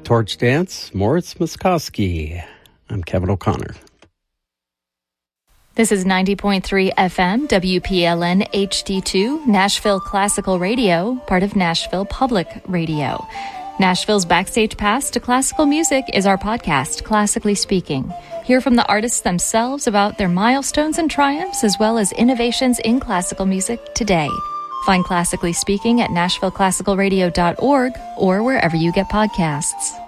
Torch Dance, Moritz Muskowski. I'm Kevin O'Connor. This is 90.3 FM, WPLN HD2, Nashville Classical Radio, part of Nashville Public Radio. Nashville's backstage pass to classical music is our podcast, Classically Speaking. Hear from the artists themselves about their milestones and triumphs, as well as innovations in classical music today. Find Classically Speaking at NashvilleClassicalRadio.org or wherever you get podcasts.